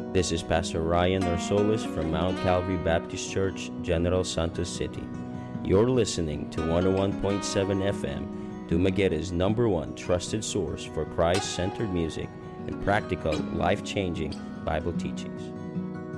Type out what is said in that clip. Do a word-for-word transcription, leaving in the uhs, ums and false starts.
This is Pastor Ryan Orsolis from Mount Calvary Baptist Church, General Santos City. You're listening to one oh one point seven F M, Dumagueta's number one trusted source for Christ-centered music and practical, life-changing Bible teachings.